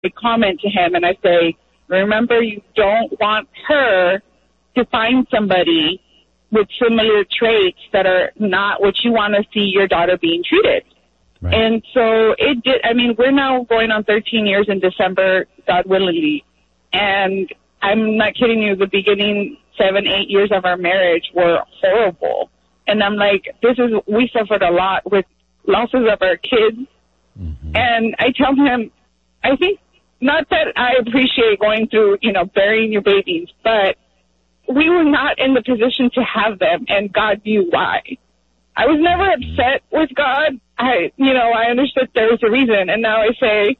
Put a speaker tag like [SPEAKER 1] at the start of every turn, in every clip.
[SPEAKER 1] comment to him and I say, remember, you don't want her to find somebody with similar traits that are not what you want to see your daughter being treated. Right. And so it did. I mean, we're now going on 13 years in December, God willingly. And I'm not kidding you, the beginning 7-8 years of our marriage were horrible. And I'm like, we suffered a lot with losses of our kids. Mm-hmm. And I tell him, I think, not that I appreciate going through, burying your babies, but we were not in the position to have them, and God knew why. I was never upset with God. I understood there was a reason, and now I say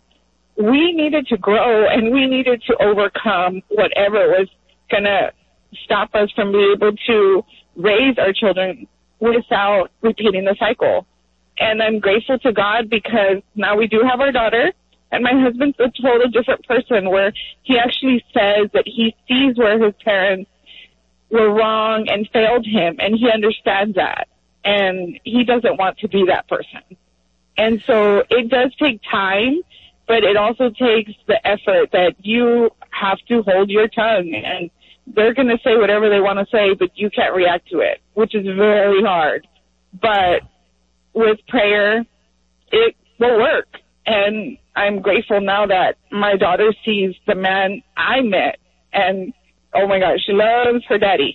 [SPEAKER 1] we needed to grow and we needed to overcome whatever was going to stop us from being able to raise our children without repeating the cycle. And I'm grateful to God because now we do have our daughter, and my husband's a total different person where he actually says that he sees where his parents were wrong and failed him, and he understands that. And he doesn't want to be that person. And so it does take time, but it also takes the effort that you have to hold your tongue. And they're going to say whatever they want to say, but you can't react to it, which is very hard. But with prayer, it will work. And I'm grateful now that my daughter sees the man I met. And, oh, my gosh, she loves her daddy.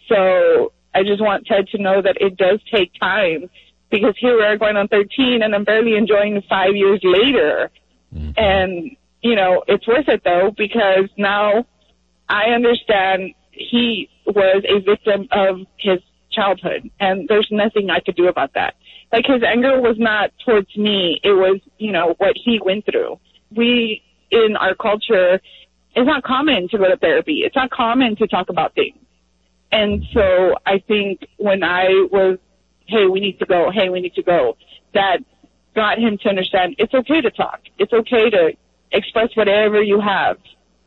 [SPEAKER 1] So I just want Ted to know that it does take time, because here we are going on 13 and I'm barely enjoying 5 years later. Mm-hmm. And, it's worth it though, because now I understand he was a victim of his childhood and there's nothing I could do about that. Like, his anger was not towards me. It was, what he went through. We, in our culture, it's not common to go to therapy. It's not common to talk about things. And so I think when I was, hey, we need to go, that got him to understand it's okay to talk. It's okay to express whatever you have.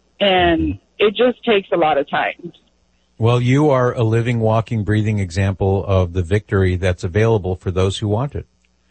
[SPEAKER 1] And it just takes a lot of time.
[SPEAKER 2] Well, you are a living, walking, breathing example of the victory that's available for those who want it.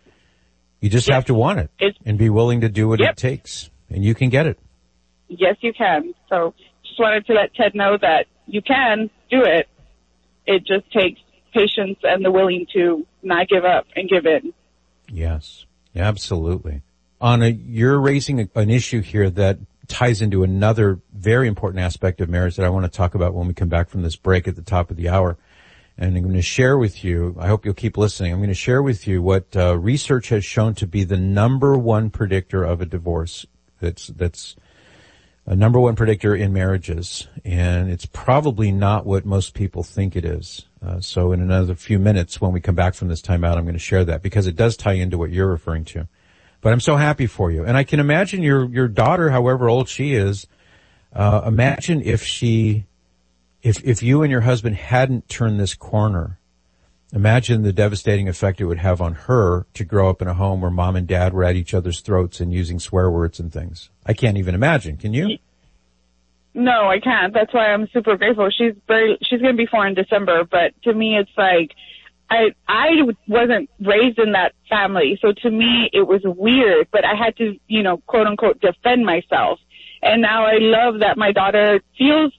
[SPEAKER 2] You just have to want it and be willing to do what it takes, and you can get it.
[SPEAKER 1] Yes, you can. So just wanted to let Ted know that you can do it. It just takes patience and the willing to not give up and give in.
[SPEAKER 2] Yes, absolutely. Anna, you're raising an issue here that ties into another very important aspect of marriage that I want to talk about when we come back from this break at the top of the hour. And I'm going to share with you, I hope you'll keep listening, I'm going to share with you what research has shown to be the number one predictor of a divorce. That's a number one predictor in marriages, and it's probably not what most people think it is. So in another few minutes, when we come back from this timeout, I'm going to share that because it does tie into what you're referring to. But I'm so happy for you. And I can imagine your daughter, however old she is, imagine if you and your husband hadn't turned this corner. Imagine the devastating effect it would have on her to grow up in a home where mom and dad were at each other's throats and using swear words and things. I can't even imagine. Can you?
[SPEAKER 1] No, I can't. That's why I'm super grateful. She's going to be 4 in December, but to me it's like, I wasn't raised in that family, so to me it was weird, but I had to, quote unquote, defend myself. And now I love that my daughter feels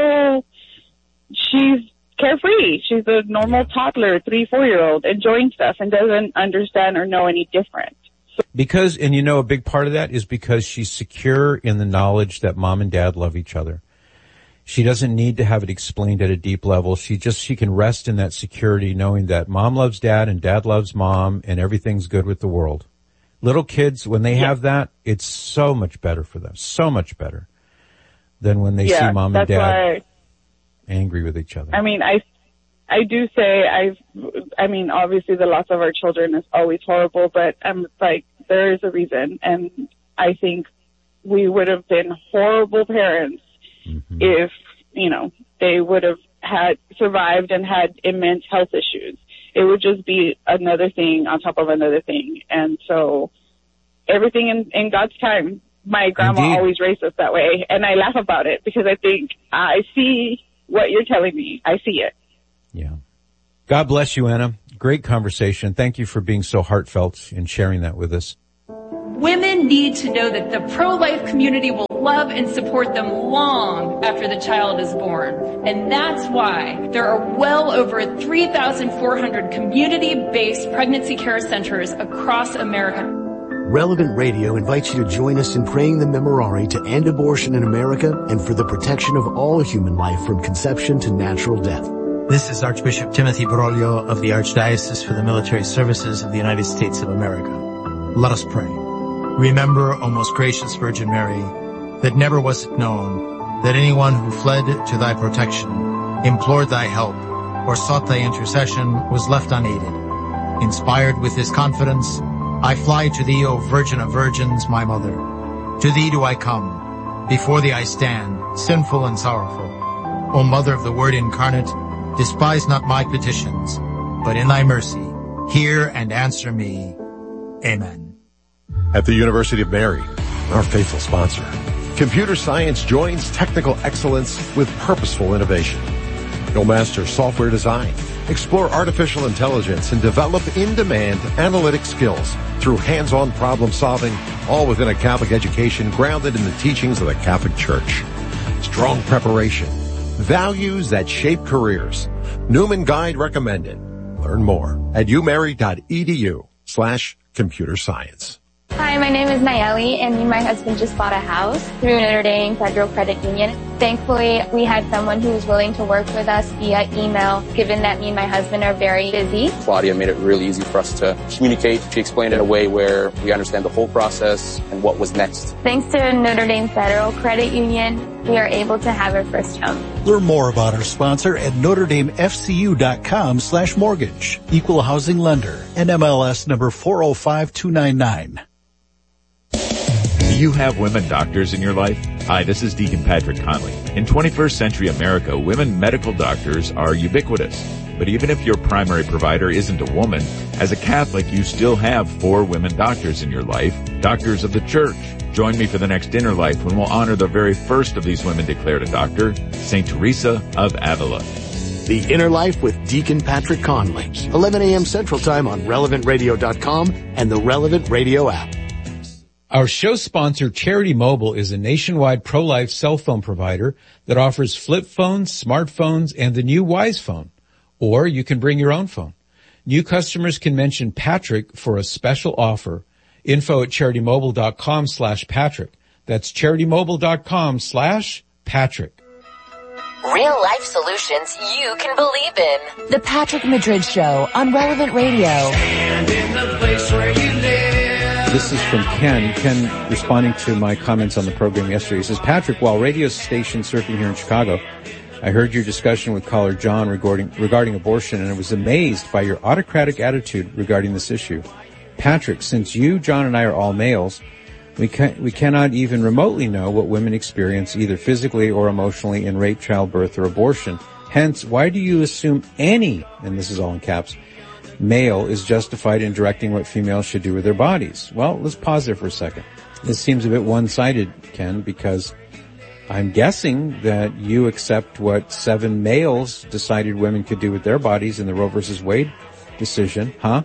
[SPEAKER 1] she's carefree. She's a normal toddler, 3-4-year-old, enjoying stuff and doesn't understand or know any different.
[SPEAKER 2] Because, and a big part of that is because she's secure in the knowledge that mom and dad love each other. She doesn't need to have it explained at a deep level. She can rest in that security knowing that mom loves dad and dad loves mom and everything's good with the world. Little kids, when they have that, it's so much better for them. So much better than when they see mom and dad angry with each other.
[SPEAKER 1] I mean, I do say obviously the loss of our children is always horrible, but there is a reason. And I think we would have been horrible parents if, they would have had survived and had immense health issues. It would just be another thing on top of another thing. And so everything in God's time. My grandma always raised us that way. And I laugh about it because I think I see what you're telling me. I see it.
[SPEAKER 2] Yeah. God bless you, Anna. Great conversation. Thank you for being so heartfelt and sharing that with us.
[SPEAKER 3] Women need to know that the pro-life community will love and support them long after the child is born. And that's why there are well over 3,400 community-based pregnancy care centers across America.
[SPEAKER 4] Relevant Radio invites you to join us in praying the Memorare to end abortion in America and for the protection of all human life from conception to natural death.
[SPEAKER 5] This is Archbishop Timothy Broglio of the Archdiocese for the Military Services of the United States of America. Let us pray. Remember, O most gracious Virgin Mary, that never was it known that anyone who fled to thy protection, implored thy help, or sought thy intercession was left unaided. Inspired with this confidence, I fly to thee, O Virgin of Virgins, my Mother. To thee do I come. Before thee I stand, sinful and sorrowful. O Mother of the Word incarnate, despise not my petitions, but in thy mercy, hear and answer me. Amen.
[SPEAKER 6] At the University of Mary, our faithful sponsor, computer science joins technical excellence with purposeful innovation. You'll master software design, explore artificial intelligence, and develop in-demand analytic skills through hands-on problem solving, all within a Catholic education grounded in the teachings of the Catholic Church. Strong preparation, values that shape careers. Newman Guide recommended. Learn more at umary.edu/computer science.
[SPEAKER 7] Hi, my name is Nayeli, and me and my husband just bought a house through Notre Dame Federal Credit Union. Thankfully, we had someone who was willing to work with us via email, given that me and my husband are very busy.
[SPEAKER 8] Claudia made it really easy for us to communicate. She explained it in a way where we understand the whole process and what was next.
[SPEAKER 7] Thanks to Notre Dame Federal Credit Union, we are able to have our first home.
[SPEAKER 9] Learn more about our sponsor at NotreDameFCU.com/mortgage. Equal housing lender. NMLS number 405299.
[SPEAKER 10] Do you have women doctors in your life? Hi, this is Deacon Patrick Conley. In 21st century America, women medical doctors are ubiquitous. But even if your primary provider isn't a woman, as a Catholic, you still have 4 women doctors in your life, doctors of the Church. Join me for the next Inner Life when we'll honor the very first of these women declared a doctor, St. Teresa of Avila.
[SPEAKER 4] The Inner Life with Deacon Patrick Conley, 11 a.m. Central Time on RelevantRadio.com and the Relevant Radio app.
[SPEAKER 2] Our show sponsor, Charity Mobile, is a nationwide pro-life cell phone provider that offers flip phones, smartphones, and the new Wise phone. Or you can bring your own phone. New customers can mention Patrick for a special offer. Info at CharityMobile.com/Patrick. That's CharityMobile.com/Patrick.
[SPEAKER 11] Real life solutions you can believe in. The Patrick Madrid Show on Relevant Radio.
[SPEAKER 2] Stand in the place where you live. This is from Ken. Ken responding to my comments on the program yesterday. He says, Patrick, while radio station surfing here in Chicago, I heard your discussion with caller John regarding abortion, and I was amazed by your autocratic attitude regarding this issue. Patrick, since you, John, and I are all males, we cannot even remotely know what women experience either physically or emotionally in rape, childbirth, or abortion. Hence, why do you assume any, and this is all in caps, male is justified in directing what females should do with their bodies? Well, let's pause there for a second. This seems a bit one-sided, Ken, because I'm guessing that you accept what 7 males decided women could do with their bodies in the Roe versus Wade decision. Huh?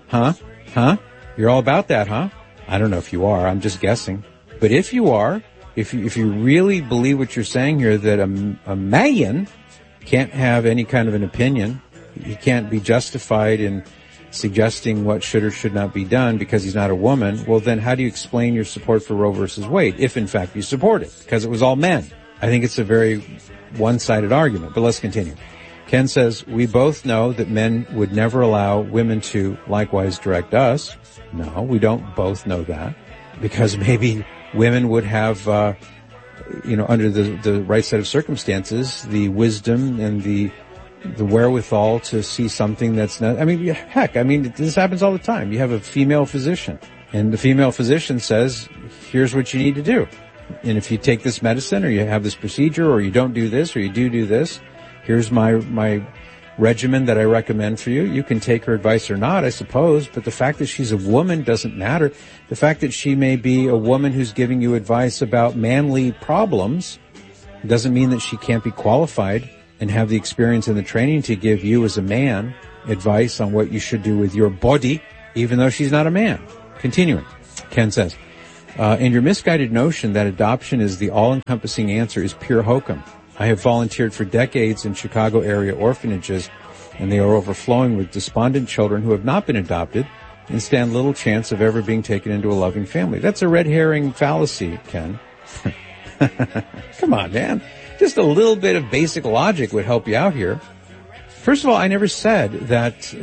[SPEAKER 2] You're all about that, huh? I don't know if you are. I'm just guessing. But if you are, if you really believe what you're saying here, that a man can't have any kind of an opinion, he can't be justified in suggesting what should or should not be done because he's not a woman, well then how do you explain your support for Roe versus Wade, if in fact you support it? Because it was all men. I think it's a very one-sided argument, but let's continue. Ken says, we both know that men would never allow women to likewise direct us. No, we don't both know that, because maybe women would have, under the right set of circumstances, the wisdom and the wherewithal to see something that's not, this happens all the time. You have a female physician, and the female physician says, here's what you need to do. And if you take this medicine, or you have this procedure, or you don't do this, or you do this, here's my regimen that I recommend for you. You can take her advice or not, I suppose, but the fact that she's a woman doesn't matter. The fact that she may be a woman who's giving you advice about manly problems doesn't mean that she can't be qualified and have the experience and the training to give you as a man advice on what you should do with your body, even though she's not a man. Continuing, Ken says, And your misguided notion that adoption is the all-encompassing answer is pure hokum. I have volunteered for decades in Chicago area orphanages, and they are overflowing with despondent children who have not been adopted and stand little chance of ever being taken into a loving family. That's a red herring fallacy, Ken. Come on, man. Just a little bit of basic logic would help you out here. First of all, I never said that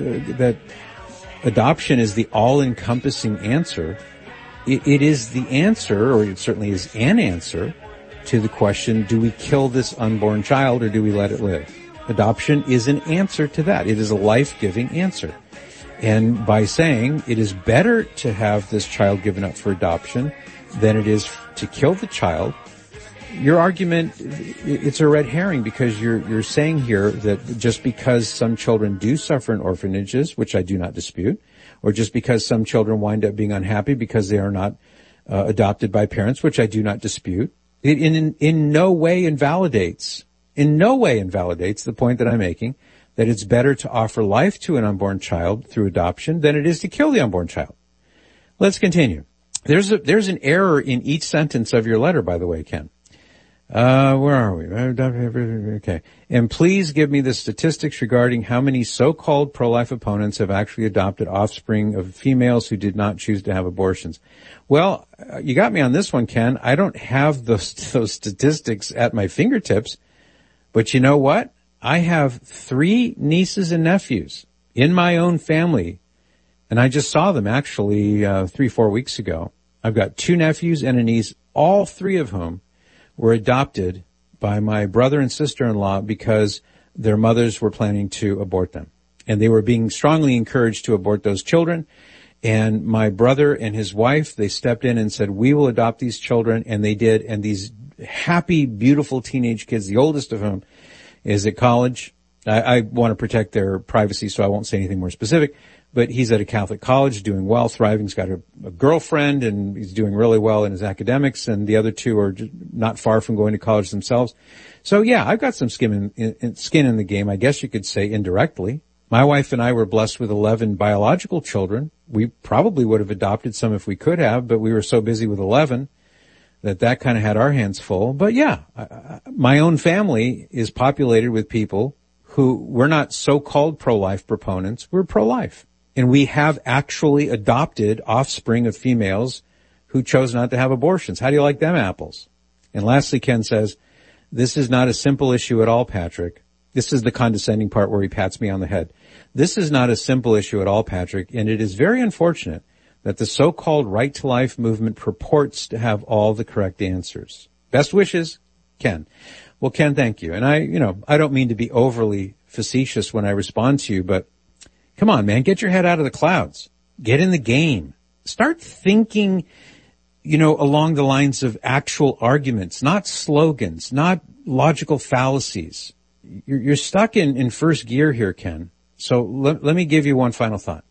[SPEAKER 2] adoption is the all-encompassing answer. It is the answer, or it certainly is an answer, to the question, do we kill this unborn child or do we let it live? Adoption is an answer to that. It is a life-giving answer. And by saying it is better to have this child given up for adoption than it is to kill the child, your argument, it's a red herring, because you're saying here that just because some children do suffer in orphanages, which I do not dispute, or just because some children wind up being unhappy because they are not adopted by parents, which I do not dispute, it in no way invalidates the point that I'm making, that it's better to offer life to an unborn child through adoption than it is to kill the unborn child. Let's continue. There's an error in each sentence of your letter, by the way, Ken. Where are we? Okay. And please give me the statistics regarding how many so-called pro-life opponents have actually adopted offspring of females who did not choose to have abortions. Well, you got me on this one, Ken. I don't have those statistics at my fingertips, but you know what? I have 3 nieces and nephews in my own family, and I just saw them actually 3-4 weeks ago. I've got 2 nephews and a niece, all 3 of whom were adopted by my brother and sister-in-law because their mothers were planning to abort them. And they were being strongly encouraged to abort those children. And my brother and his wife, they stepped in and said, we will adopt these children. And they did. And these happy, beautiful teenage kids, the oldest of whom is at college. I want to protect their privacy, so I won't say anything more specific. But he's at a Catholic college, doing well, thriving. He's got a girlfriend, and he's doing really well in his academics. And the other 2 are just not far from going to college themselves. So yeah, I've got some skin in the game, I guess you could say, indirectly. My wife and I were blessed with 11 biological children. We probably would have adopted some if we could have, but we were so busy with 11 that kind of had our hands full. But yeah, my own family is populated with people who we're not so-called pro-life proponents. We're pro-life. And we have actually adopted offspring of females who chose not to have abortions. How do you like them apples? And lastly, Ken says, this is not a simple issue at all, Patrick. This is the condescending part where he pats me on the head. This is not a simple issue at all, Patrick, and it is very unfortunate that the so-called right to life movement purports to have all the correct answers. Best wishes, Ken. Well, Ken, thank you. And I don't mean to be overly facetious when I respond to you, but come on, man, get your head out of the clouds. Get in the game. Start thinking, along the lines of actual arguments, not slogans, not logical fallacies. You're stuck in first gear here, Ken. So let me give you one final thought.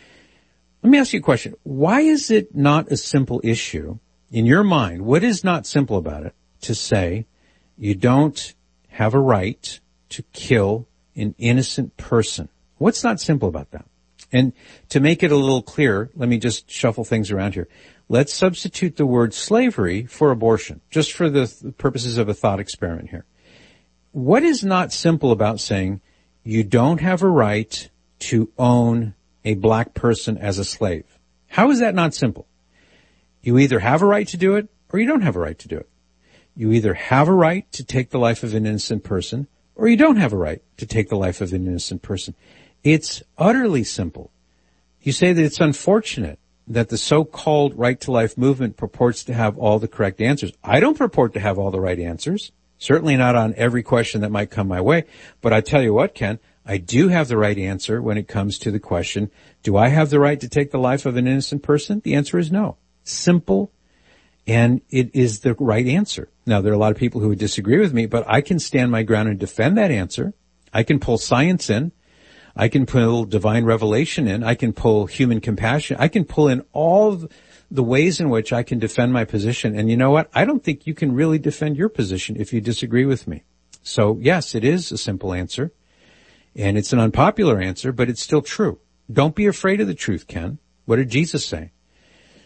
[SPEAKER 2] Let me ask you a question. Why is it not a simple issue in your mind? What is not simple about it to say you don't have a right to kill an innocent person? What's not simple about that? And to make it a little clearer, let me just shuffle things around here. Let's substitute the word slavery for abortion, just for the purposes of a thought experiment here. What is not simple about saying you don't have a right to own a black person as a slave? How is that not simple? You either have a right to do it or you don't have a right to do it. You either have a right to take the life of an innocent person or you don't have a right to take the life of an innocent person. It's utterly simple. You say that it's unfortunate that the so-called right to life movement purports to have all the correct answers. I don't purport to have all the right answers. Certainly not on every question that might come my way. But I tell you what, Ken, I do have the right answer when it comes to the question, do I have the right to take the life of an innocent person? The answer is no. Simple, and it is the right answer. Now, there are a lot of people who would disagree with me, but I can stand my ground and defend that answer. I can pull science in. I can pull divine revelation in. I can pull human compassion. I can pull in all the ways in which I can defend my position. And you know what? I don't think you can really defend your position if you disagree with me. So yes, it is a simple answer. And it's an unpopular answer, but it's still true. Don't be afraid of the truth, Ken. What did Jesus say?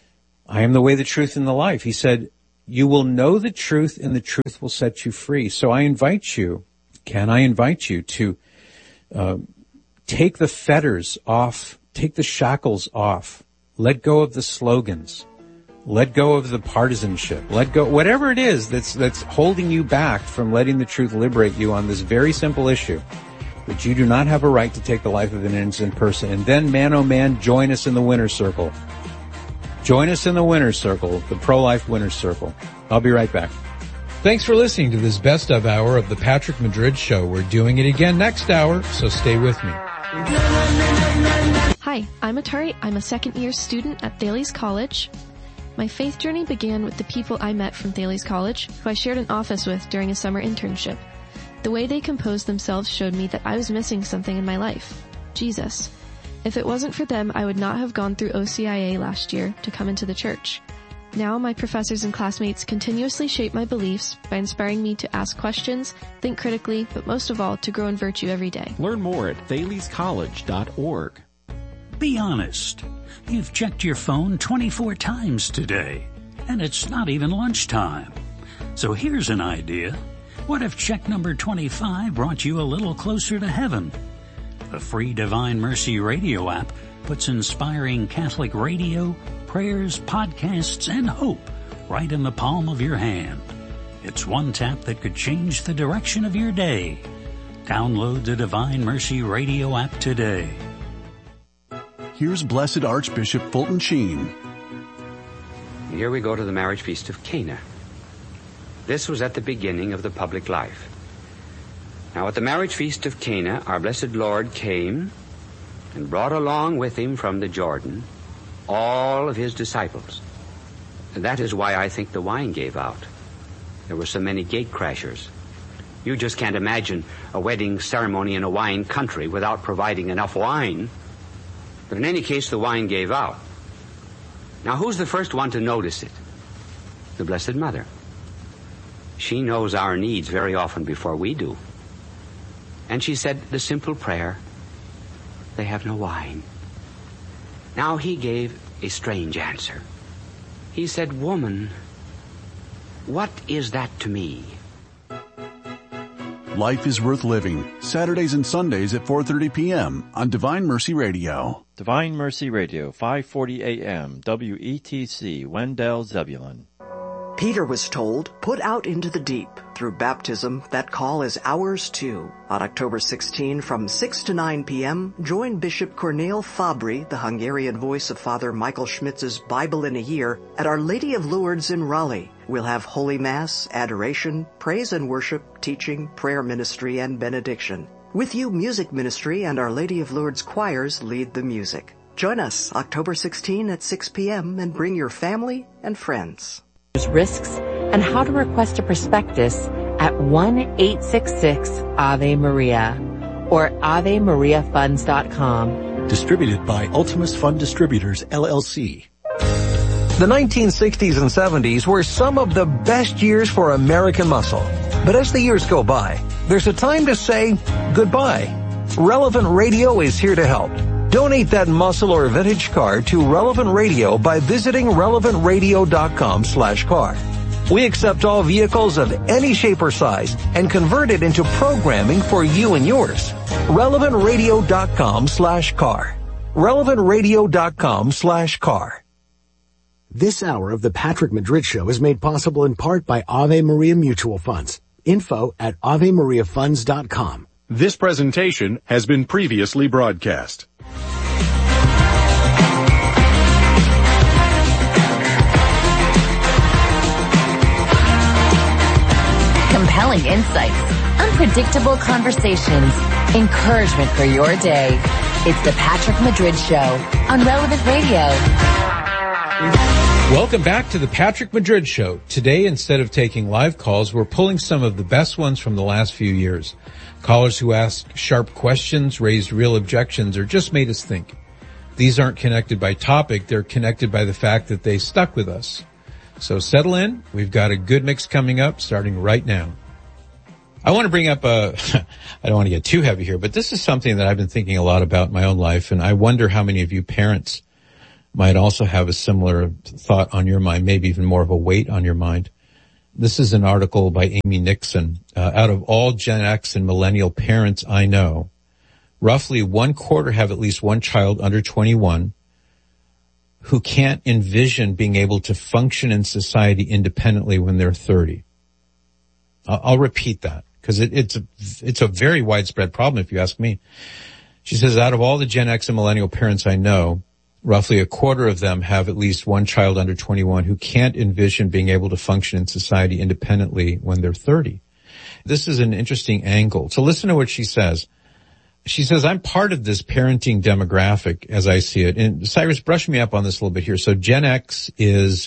[SPEAKER 2] I am the way, the truth, and the life. He said, you will know the truth and the truth will set you free. So I invite you, to take the fetters off, take the shackles off, let go of the slogans, let go of the partisanship, let go, whatever it is that's holding you back from letting the truth liberate you on this very simple issue, that you do not have a right to take the life of an innocent person. And then, man oh man, join us in the winner's circle. Join us in the winner's circle, the pro-life winner's circle. I'll be right back. Thanks for listening to this best of hour of the Patrick Madrid Show. We're doing it again next hour, so stay with me.
[SPEAKER 12] Hi, I'm Atari. I'm a second-year student at Thales College. My faith journey began with the people I met from Thales College, who I shared an office with during a summer internship. The way they composed themselves showed me that I was missing something in my life. Jesus. If it wasn't for them, I would not have gone through OCIA last year to come into the church. Now my professors and classmates continuously shape my beliefs by inspiring me to ask questions, think critically, but most of all, to grow in virtue every day.
[SPEAKER 13] Learn more at thalescollege.org.
[SPEAKER 14] Be honest. You've checked your phone 24 times today, and it's not even lunchtime. So here's an idea. What if check number 25 brought you a little closer to heaven? The free Divine Mercy radio app puts inspiring Catholic radio, prayers, podcasts, and hope right in the palm of your hand. It's one tap that could change the direction of your day. Download the Divine Mercy radio app today.
[SPEAKER 15] Here's Blessed Archbishop Fulton Sheen.
[SPEAKER 16] Here we go to the marriage feast of Cana. This was at the beginning of the public life. Now at the marriage feast of Cana, our blessed Lord came and brought along with him from the Jordan all of his disciples. And that is why I think the wine gave out. There were so many gate crashers. You just can't imagine a wedding ceremony in a wine country without providing enough wine. But in any case, the wine gave out. Now who's the first one to notice it? The Blessed Mother. She knows our needs very often before we do. And she said the simple prayer, they have no wine. Now he gave a strange answer. He said, woman, what is that to me?
[SPEAKER 15] Life is Worth Living, Saturdays and Sundays at 4:30 p.m. on Divine Mercy Radio.
[SPEAKER 17] Divine Mercy Radio, 540 a.m., WETC, Wendell, Zebulon.
[SPEAKER 18] Peter was told, put out into the deep. Through baptism, that call is ours too. On October 16 from 6 to 9 p.m., join Bishop Cornel Fabri, the Hungarian voice of Father Michael Schmitz's Bible in a Year, at Our Lady of Lourdes in Raleigh. We'll have Holy Mass, adoration, praise and worship, teaching, prayer ministry, and benediction. With you, music ministry and Our Lady of Lourdes choirs lead the music. Join us October 16 at 6 p.m. and bring your family and friends.
[SPEAKER 19] Risks and how to request a prospectus at 1-866-AVE Maria or AveMariaFunds.com.
[SPEAKER 9] Distributed by Ultimus Fund Distributors, LLC.
[SPEAKER 20] The 1960s and 70s were some of the best years for American muscle. But as the years go by, there's a time to say goodbye. Relevant Radio is here to help. Donate that muscle or vintage car to Relevant Radio by visiting relevantradio.com/car. We accept all vehicles of any shape or size and convert it into programming for you and yours. relevantradio.com/car. relevantradio.com/car.
[SPEAKER 4] This hour of the Patrick Madrid Show is made possible in part by Ave Maria Mutual Funds. Info at AveMariaFunds.com.
[SPEAKER 6] This presentation has been previously broadcast.
[SPEAKER 11] Compelling insights, unpredictable conversations, encouragement for your day. It's the Patrick Madrid Show on Relevant Radio.
[SPEAKER 2] Welcome back to the Patrick Madrid Show. Today, instead of taking live calls, we're pulling some of the best ones from the last few years. Callers who asked sharp questions, raised real objections, or just made us think. These aren't connected by topic, they're connected by the fact that they stuck with us. So settle in. We've got a good mix coming up starting right now. I want to bring up I don't want to get too heavy here, but this is something that I've been thinking a lot about in my own life, and I wonder how many of you parents might also have a similar thought on your mind, maybe even more of a weight on your mind. This is an article by Amy Nixon. Out of all Gen X and millennial parents I know, roughly 1/4 have at least one child under 21 who can't envision being able to function in society independently when they're 30. I'll repeat that because it's a very widespread problem if you ask me. She says, out of all the Gen X and millennial parents I know, roughly 1/4 of them have at least one child under 21 who can't envision being able to function in society independently when they're 30. This is an interesting angle. So listen to what she says. She says, I'm part of this parenting demographic as I see it. And Cyrus, brush me up on this a little bit here. So Gen X is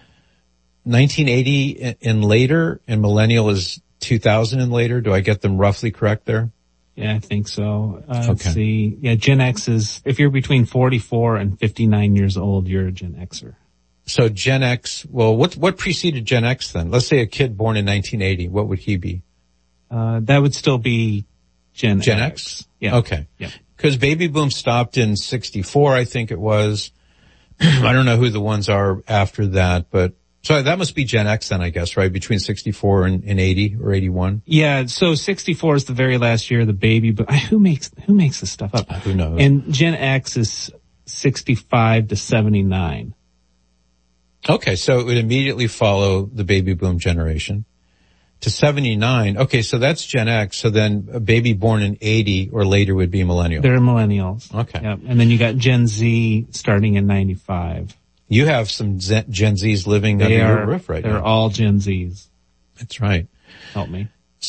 [SPEAKER 2] 1980 and later, and millennial is 2000 and later. Do I get them roughly correct there?
[SPEAKER 21] Yeah, I think so. Let's see. Yeah, Gen X is, if you're between 44 and 59 years old, you're a Gen Xer.
[SPEAKER 2] So Gen X, well, what preceded Gen X then? Let's say a kid born in 1980, what would he be?
[SPEAKER 21] That would still be Gen
[SPEAKER 2] X?
[SPEAKER 21] Yeah.
[SPEAKER 2] Okay.
[SPEAKER 21] Yeah.
[SPEAKER 2] Because baby boom stopped in 64, I think it was. I don't know who the ones are after that, but so that must be Gen X then, I guess, right? Between 64 and 80 or 81?
[SPEAKER 21] Yeah, so 64 is the very last year of the baby, but who makes this stuff up?
[SPEAKER 2] Who knows?
[SPEAKER 21] And Gen X is 65 to 79.
[SPEAKER 2] Okay, so it would immediately follow the baby boom generation. To 79, okay, so that's Gen X, so then a baby born in 80 or later would be millennial.
[SPEAKER 21] They're millennials.
[SPEAKER 2] Okay.
[SPEAKER 21] Yep. And then you got Gen Z starting in 95.
[SPEAKER 2] You have some Gen Zs living under your roof right now.
[SPEAKER 21] They're all Gen Zs.
[SPEAKER 2] That's right.
[SPEAKER 21] Help me.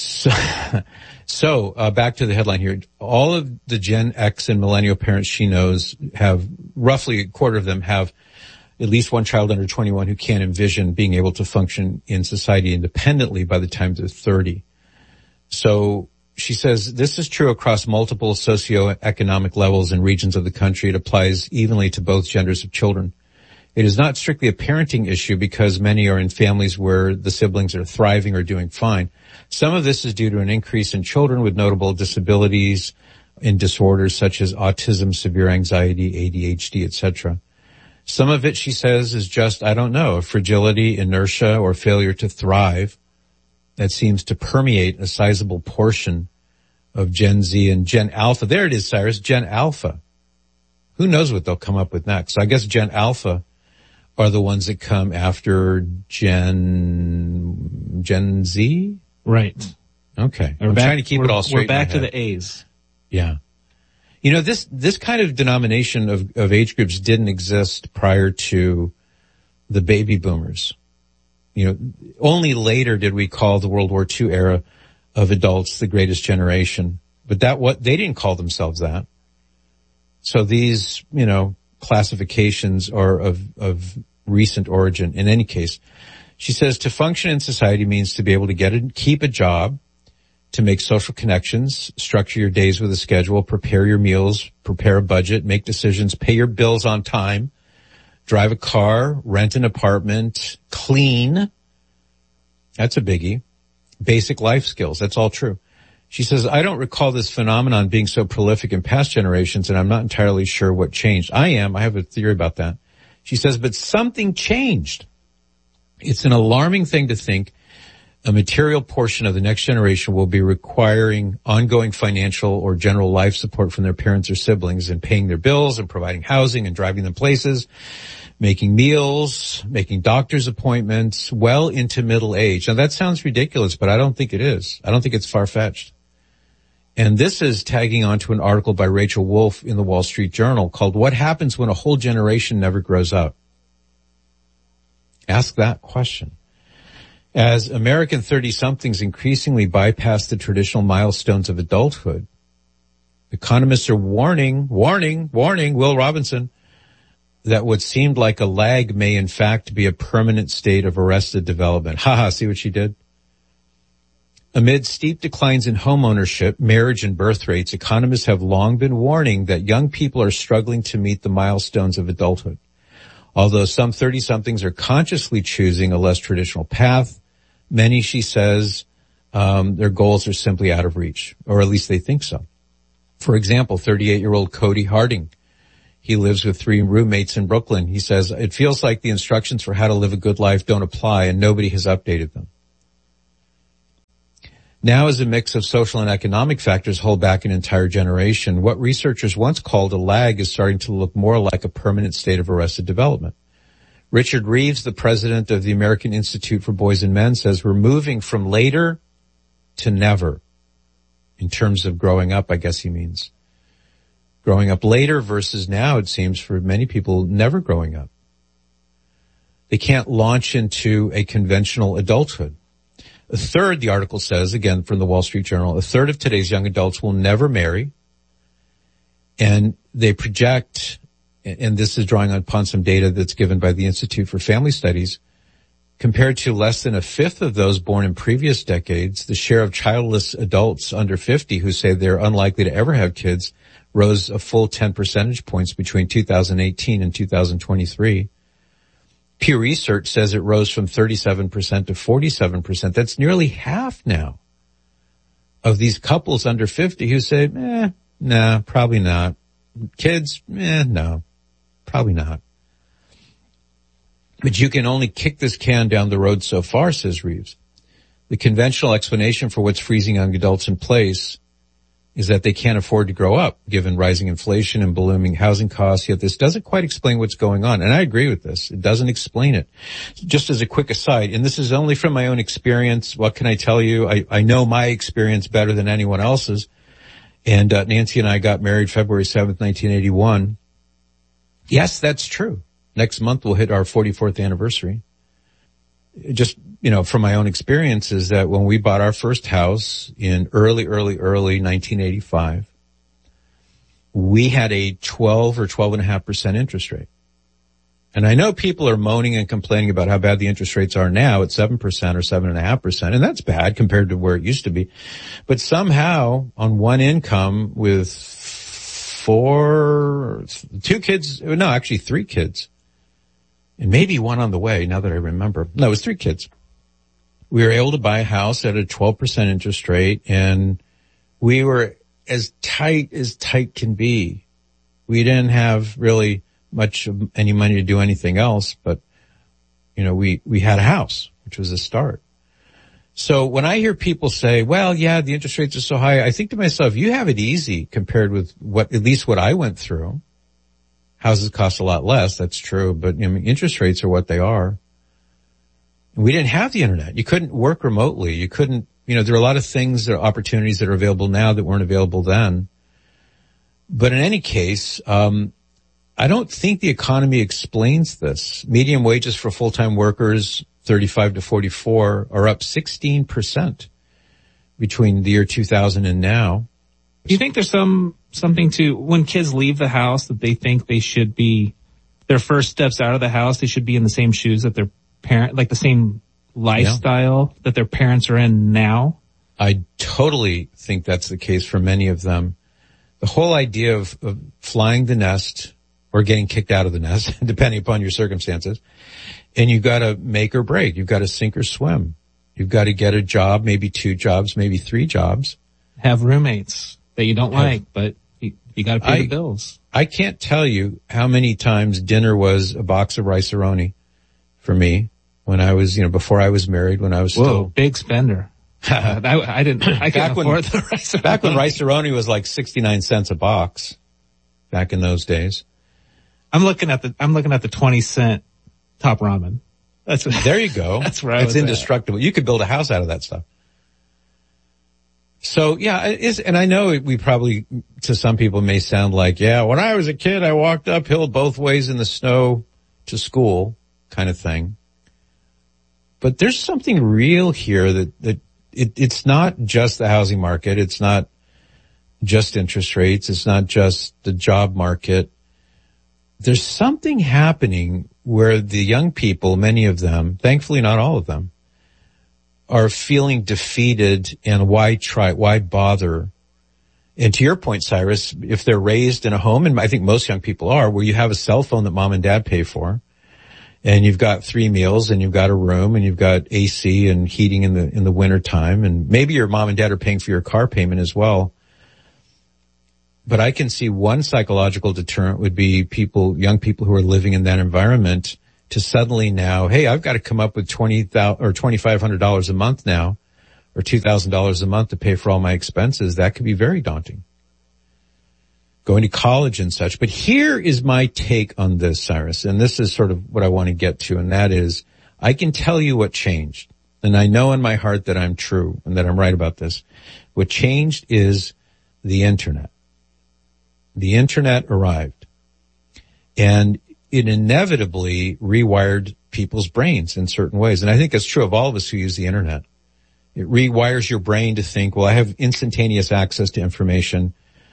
[SPEAKER 2] So back to the headline here. All of the Gen X and millennial parents she knows have, roughly 1/4 of them have at least one child under 21 who can't envision being able to function in society independently by the time they're 30. So she says this is true across multiple socioeconomic levels and regions of the country. It applies evenly to both genders of children. It is not strictly a parenting issue because many are in families where the siblings are thriving or doing fine. Some of this is due to an increase in children with notable disabilities and disorders such as autism, severe anxiety, ADHD, etc. Some of it, she says, is just, I don't know, fragility, inertia, or failure to thrive that seems to permeate a sizable portion of Gen Z and Gen Alpha. There it is, Cyrus, Gen Alpha. Who knows what they'll come up with next? So I guess Gen Alpha are the ones that come after Gen Z?
[SPEAKER 21] Right.
[SPEAKER 2] Okay. I'm trying to keep it all straight.
[SPEAKER 21] We're back to the A's.
[SPEAKER 2] Yeah. You know, this kind of denomination of age groups didn't exist prior to the baby boomers. You know, only later did we call the World War II era of adults the greatest generation. But they didn't call themselves that. So these, you know, classifications are of recent origin. In any case, she says to function in society means to be able to keep a job, to make social connections, structure your days with a schedule, prepare your meals, prepare a budget, make decisions, pay your bills on time, drive a car, rent an apartment, clean. That's a biggie. Basic life skills. That's all true. She says, I don't recall this phenomenon being so prolific in past generations, and I'm not entirely sure what changed. I have a theory about that. She says, but something changed. It's an alarming thing to think a material portion of the next generation will be requiring ongoing financial or general life support from their parents or siblings and paying their bills and providing housing and driving them places, making meals, making doctor's appointments, well into middle age. Now that sounds ridiculous, but I don't think it is. I don't think it's far-fetched. And this is tagging onto an article by Rachel Wolf in the Wall Street Journal called What Happens When a Whole Generation Never Grows Up? Ask that question. As American 30-somethings increasingly bypass the traditional milestones of adulthood, economists are warning, Will Robinson, that what seemed like a lag may in fact be a permanent state of arrested development. See what she did? Amid steep declines in home ownership, marriage, and birth rates, economists have long been warning that young people are struggling to meet the milestones of adulthood. Although some 30-somethings are consciously choosing a less traditional path, many, she says, their goals are simply out of reach, or at least they think so. For example, 38-year-old Cody Harding. He lives with 3 roommates in Brooklyn. He says, it feels like the instructions for how to live a good life don't apply and nobody has updated them. Now, as a mix of social and economic factors hold back an entire generation, what researchers once called a lag is starting to look more like a permanent state of arrested development. Richard Reeves, the president of the American Institute for Boys and Men, says we're moving from later to never in terms of growing up, I guess he means. Growing up later versus now, it seems, for many people, never growing up. They can't launch into a conventional adulthood. A third, the article says, again from the Wall Street Journal, a third of today's young adults will never marry. And they project, and this is drawing upon some data that's given by the Institute for Family Studies, compared to less than a fifth of those born in previous decades, the share of childless adults under 50 who say they're unlikely to ever have kids rose a full 10 percentage points between 2018 and 2023. Pew Research says it rose from 37% to 47%. That's nearly half now of these couples under 50 who say, nah, probably not. Kids, no, probably not. But you can only kick this can down the road so far, says Reeves. The conventional explanation for what's freezing young adults in place is that they can't afford to grow up, given rising inflation and ballooning housing costs, yet this doesn't quite explain what's going on. And I agree with this. It doesn't explain it. Just as a quick aside, and this is only from my own experience, what can I tell you? I know my experience better than anyone else's. And Nancy and I got married February 7th, 1981. Yes, that's true. Next month we'll hit our 44th anniversary. Just, from my own experience is that when we bought our first house in early 1985, we had a 12 or 12.5% interest rate. And I know people are moaning and complaining about how bad the interest rates are now at 7% or 7.5%, and that's bad compared to where it used to be. But somehow on one income with 3 kids, and maybe one on the way, now that I remember. No, it was 3 kids. We were able to buy a house at a 12% interest rate, and we were as tight can be. We didn't have really much of any money to do anything else, but, we had a house, which was a start. So when I hear people say, well, yeah, the interest rates are so high, I think to myself, you have it easy compared with at least what I went through. Houses cost a lot less, that's true, but interest rates are what they are. We didn't have the internet. You couldn't work remotely. You couldn't, there are a lot of things, there are opportunities that are available now that weren't available then. But in any case, I don't think the economy explains this. Median wages for full-time workers, 35 to 44, are up 16% between the year 2000 and now.
[SPEAKER 21] Do you think there's something to when kids leave the house that they think they should be, their first steps out of the house, they should be in the same shoes that their parent, like the same lifestyle that their parents are in now?
[SPEAKER 2] I totally think that's the case for many of them. The whole idea of flying the nest or getting kicked out of the nest, depending upon your circumstances, and you've got to make or break. You've got to sink or swim. You've got to get a job, maybe 2 jobs, maybe 3 jobs.
[SPEAKER 21] Have roommates that you don't like, but you got to pay the bills.
[SPEAKER 2] I can't tell you how many times dinner was a box of Rice-A-Roni for me when I was, before I was married, when I was still
[SPEAKER 21] big spender. I couldn't afford the Rice-A-Roni.
[SPEAKER 2] Back when Rice-A-Roni was like 69 cents a box back in those days.
[SPEAKER 21] I'm looking at the 20-cent Top Ramen.
[SPEAKER 2] There you go.
[SPEAKER 21] That's where I was
[SPEAKER 2] indestructible. You could build a house out of that stuff. So yeah, it is, and I know we probably, to some people, may sound like, yeah, when I was a kid, I walked uphill both ways in the snow to school, kind of thing. But there's something real here that it's not just the housing market, it's not just interest rates, it's not just the job market. There's something happening where the young people, many of them, thankfully not all of them, are feeling defeated, and why bother? And to your point, Cyrus, if they're raised in a home, and I think most young people are, where you have a cell phone that mom and dad pay for, and you've got 3 meals, and you've got a room, and you've got AC and heating in the winter time, and maybe your mom and dad are paying for your car payment as well. But I can see one psychological deterrent would be young people who are living in that environment to suddenly now, hey, I've got to come up with $20,000 or $2,500 a month now, or $2,000 a month to pay for all my expenses. That could be very daunting. Going to college and such. But here is my take on this, Cyrus, and this is sort of what I want to get to, and that is, I can tell you what changed, and I know in my heart that I'm true and that I'm right about this. What changed is the internet. The internet arrived, and it inevitably rewired people's brains in certain ways. And I think that's true of all of us who use the internet. It rewires your brain to think, well, I have instantaneous access to information.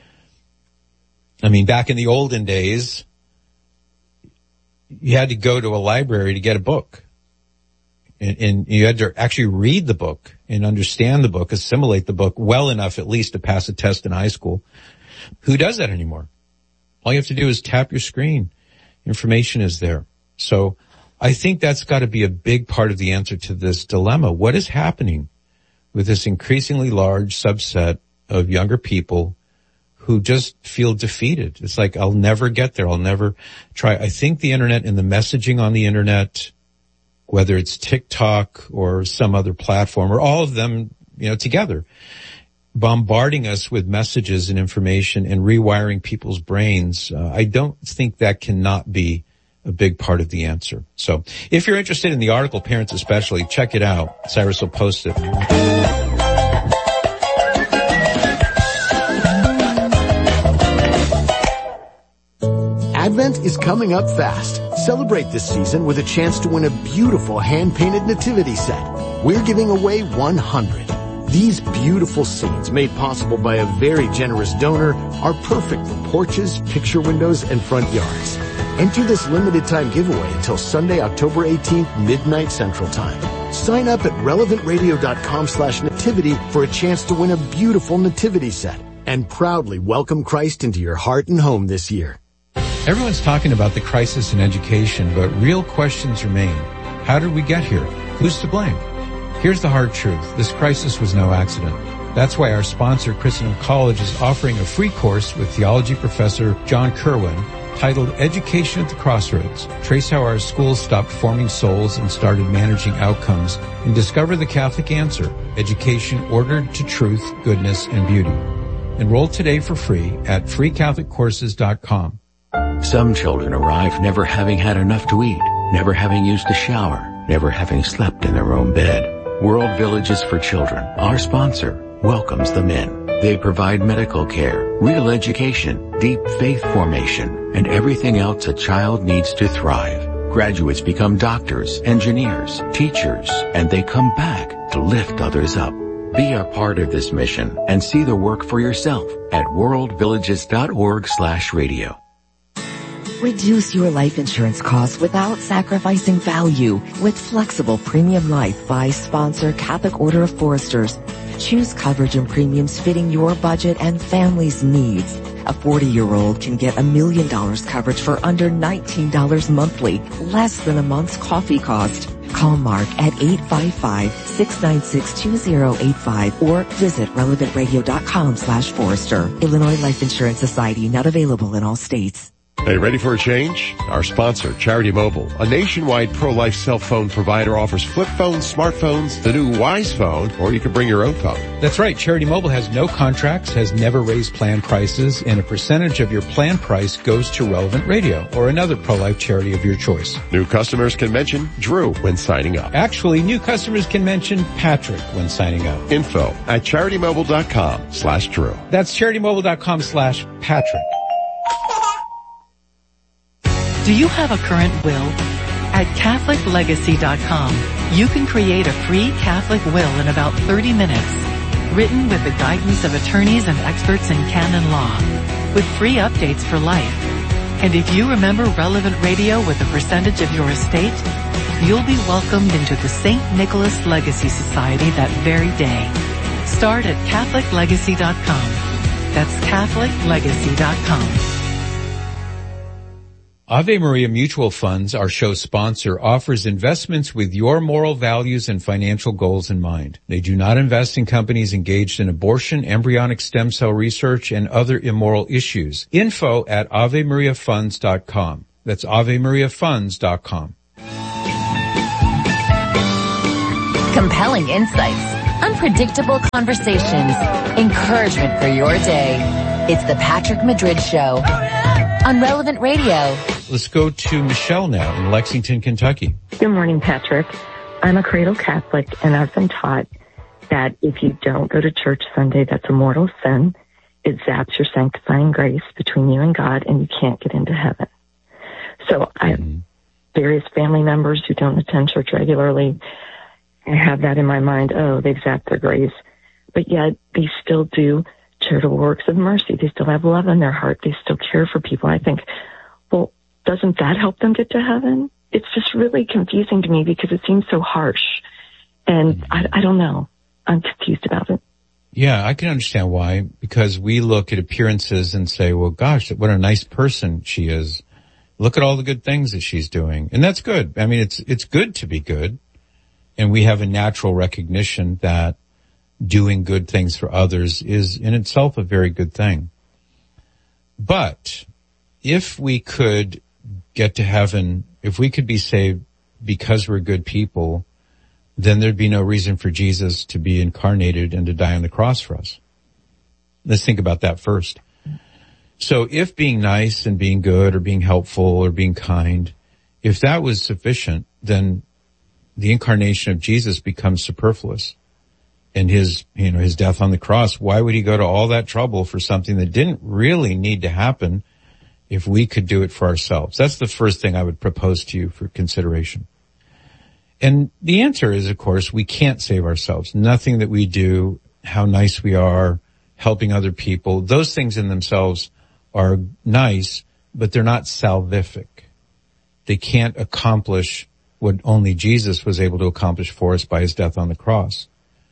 [SPEAKER 2] I mean, back in the olden days, you had to go to a library to get a book. And you had to actually read the book and understand the book, assimilate the book well enough at least to pass a test in high school. Who does that anymore? All you have to do is tap your screen. Information is there. So I think that's got to be a big part of the answer to this dilemma. What is happening with this increasingly large subset of younger people who just feel defeated? It's like, I'll never get there. I'll never try. I think the internet and the messaging on the internet, whether it's TikTok or some other platform, or all of them, together, bombarding us with messages and information and rewiring people's brains, I don't think that cannot be a big part of the answer. So if you're interested in the article, parents especially, check it out. Cyrus will post it.
[SPEAKER 4] Advent is coming up fast. Celebrate this season with a chance to win a beautiful hand-painted nativity set. We're giving away 100. These beautiful scenes, made possible by a very generous donor, are perfect for porches, picture windows, and front yards. Enter this limited time giveaway until Sunday, October 18th, midnight Central Time. Sign up at relevantradio.com/nativity for a chance to win a beautiful nativity set and proudly welcome Christ into your heart and home this year.
[SPEAKER 2] Everyone's talking about the crisis in education, but real questions remain. How did we get here? Who's to blame? Here's the hard truth. This crisis was no accident. That's why our sponsor, Christendom College, is offering a free course with theology professor John Kerwin titled Education at the Crossroads. Trace how our schools stopped forming souls and started managing outcomes, and discover the Catholic answer: education ordered to truth, goodness, and beauty. Enroll today for free at freecatholiccourses.com.
[SPEAKER 1] Some children arrive never having had enough to eat, never having used a shower, never having slept in their own bed. World Villages for Children, our sponsor, welcomes them in. They provide medical care, real education, deep faith formation, and everything else a child needs to thrive. Graduates become doctors, engineers, teachers, and they come back to lift others up. Be a part of this mission and see the work for yourself at worldvillages.org/radio.
[SPEAKER 11] Reduce your life insurance costs without sacrificing value with flexible premium life by sponsor Catholic Order of Foresters. Choose coverage and premiums fitting your budget and family's needs. A 40-year-old can get $1 million coverage for under $19 monthly, less than a month's coffee cost. Call Mark at 855-696-2085 or visit relevantradio.com/Forester. Illinois Life Insurance Society, not available in all states.
[SPEAKER 6] Hey, ready for a change? Our sponsor, Charity Mobile, a nationwide pro-life cell phone provider, offers flip phones, smartphones, the new Wise phone, or you can bring your own phone.
[SPEAKER 2] That's right. Charity Mobile has no contracts, has never raised plan prices, and a percentage of your plan price goes to Relevant Radio or another pro-life charity of your choice.
[SPEAKER 6] New customers can mention Drew when signing up.
[SPEAKER 2] Actually, new customers can mention Patrick when signing up.
[SPEAKER 6] Info at CharityMobile.com/Drew.
[SPEAKER 2] That's CharityMobile.com/Patrick.
[SPEAKER 22] Do you have a current will? At CatholicLegacy.com, you can create a free Catholic will in about 30 minutes, written with the guidance of attorneys and experts in canon law, with free updates for life. And if you remember Relevant Radio with a percentage of your estate, you'll be welcomed into the St. Nicholas Legacy Society that very day. Start at CatholicLegacy.com. That's CatholicLegacy.com.
[SPEAKER 2] Ave Maria Mutual Funds, our show sponsor, offers investments with your moral values and financial goals in mind. They do not invest in companies engaged in abortion, embryonic stem cell research, and other immoral issues. Info at AveMariaFunds.com. That's AveMariaFunds.com.
[SPEAKER 3] Compelling insights, unpredictable conversations, encouragement for your day. It's the Patrick Madrid Show on Relevant Radio.
[SPEAKER 2] Let's go to Michelle now in Lexington, Kentucky.
[SPEAKER 5] Good morning, Patrick. I'm a cradle Catholic, and I've been taught that if you don't go to church Sunday, that's a mortal sin. It zaps your sanctifying grace between you and God, and you can't get into heaven. So I have various family members who don't attend church regularly. I have that in my mind. Oh, they've zapped their grace. But yet they still do charitable works of mercy. They still have love in their heart. They still care for people. I think, well, doesn't that help them get to heaven? It's just really confusing to me because it seems so harsh. And I don't know. I'm confused about it.
[SPEAKER 2] Yeah, I can understand why. Because we look at appearances and say, well, gosh, what a nice person she is. Look at all the good things that she's doing. And that's good. I mean, it's good to be good. And we have a natural recognition that doing good things for others is in itself a very good thing. But if we could get to heaven, if we could be saved because we're good people, then there'd be no reason for Jesus to be incarnated and to die on the cross for us. Let's think about that first. So if being nice and being good or being helpful or being kind, if that was sufficient, then the incarnation of Jesus becomes superfluous. And his death on the cross, why would he go to all that trouble for something that didn't really need to happen if we could do it for ourselves? That's the first thing I would propose to you for consideration. And the answer is, of course, we can't save ourselves. Nothing that we do, how nice we are, helping other people, those things in themselves are nice, but they're not salvific. They can't accomplish what only Jesus was able to accomplish for us by his death on the cross.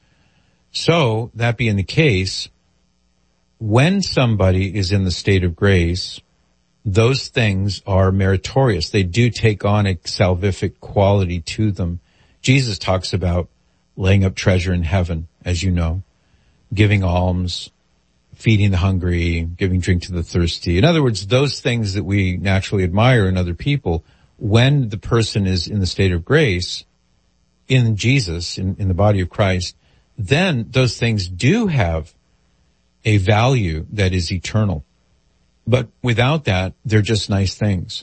[SPEAKER 2] So, that being the case, when somebody is in the state of grace, those things are meritorious. They do take on a salvific quality to them. Jesus talks about laying up treasure in heaven, as you know, giving alms, feeding the hungry, giving drink to the thirsty. In other words, those things that we naturally admire in other people, when the person is in the state of grace, in Jesus, in the body of Christ, then those things do have a value that is eternal. But without that, they're just nice things.